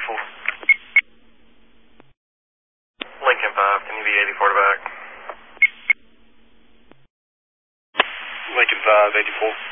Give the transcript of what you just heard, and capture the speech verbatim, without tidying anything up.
eighty-four. Lincoln five, can you be eighty-four to back? Lincoln five, eighty-four.